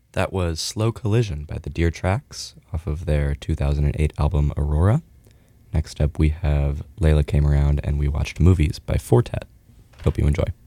That was Slow Collision by the Deer Tracks off of their 2008 album Aurora. Next up, we have Layla Came Around and We Watched Movies by Fortet. Hope you enjoy.